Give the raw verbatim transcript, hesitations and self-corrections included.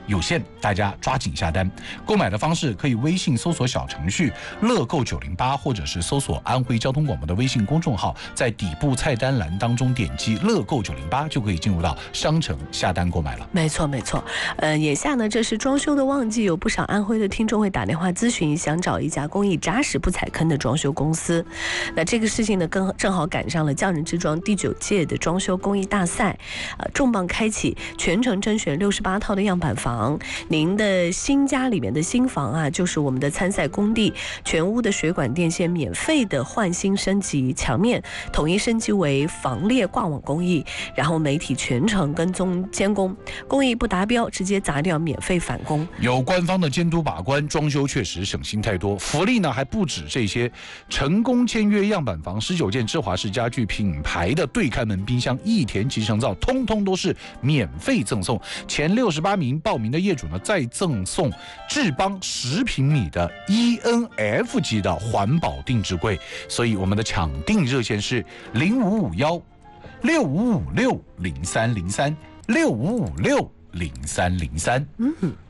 有限，大家抓紧下单。购买的方式可以微信搜索小程序乐购九零八，或者是搜索安徽交通广播的微信公众号，在底部菜单栏当中点击乐购九零八，就可以进入到商城下单购买了。 没错没错，呃，眼下呢这是装修的旺季，有不少安徽的听众会打电话咨询，想找一家工艺扎实不踩坑的装修公司。那这个事情呢，更正好赶上了匠人之装第九届的装修工艺大赛，呃，重磅开启，全程甄选六十八套的样板房。您的新家里面的新房啊，就是我们的参赛工地，全屋的水管电线免费的换新升级，墙面统一升级为防裂挂网工艺，然后媒体全程跟踪监工，工艺不达标直接砸掉，免费返工。 有官方的监督把关，装修确实省心太多。福利呢还不止这些，成功签约样板房十九件芝华士家具品牌的对开门冰箱、益田集成灶，通通都是免费赠送。前六十八名报名的业主呢，再赠送智邦十平米的 E N F 级的环保定制柜。所以我们的抢订热线是零五五幺六五五六零三零三六五五六零三零三。 嗯。